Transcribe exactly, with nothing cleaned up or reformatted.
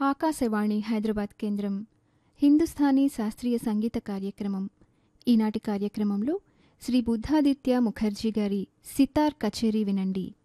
ఆకాశవాణి హైదరాబాద్ కేంద్రం హిందుస్థానీ శాస్త్రీయ సంగీత కార్యక్రమం. ఈనాటి కార్యక్రమంలో శ్రీ బుద్ధాదిత్య ముఖర్జీ గారి సితార్ కచేరీ వినండి.